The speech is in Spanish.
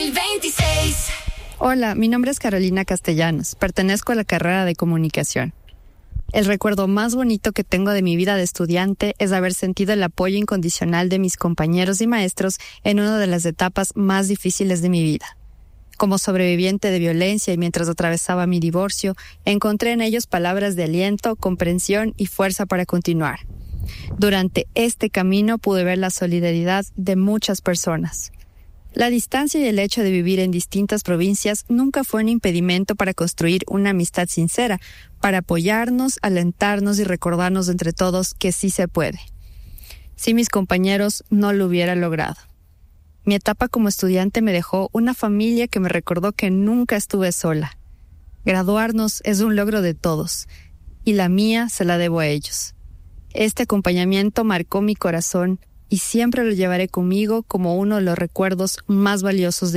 2026. Hola, mi nombre es Carolina Castellanos. Pertenezco a la carrera de comunicación. El recuerdo más bonito que tengo de mi vida de estudiante es haber sentido el apoyo incondicional de mis compañeros y maestros en una de las etapas más difíciles de mi vida. Como sobreviviente de violencia y mientras atravesaba mi divorcio, encontré en ellos palabras de aliento, comprensión y fuerza para continuar. Durante este camino pude ver la solidaridad de muchas personas. La distancia y el hecho de vivir en distintas provincias nunca fue un impedimento para construir una amistad sincera, para apoyarnos, alentarnos y recordarnos entre todos que sí se puede. Si mis compañeros no lo hubieran logrado. Mi etapa como estudiante me dejó una familia que me recordó que nunca estuve sola. Graduarnos es un logro de todos, y la mía se la debo a ellos. Este acompañamiento marcó mi corazón y siempre lo llevaré conmigo como uno de los recuerdos más valiosos de